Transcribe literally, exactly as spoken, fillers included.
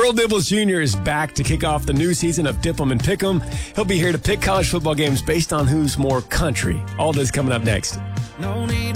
Earl Dibbles Junior is back to kick off the new season of Dip 'em and Pick 'em. He'll be here to pick college football games based on who's more country. All this coming up next. No need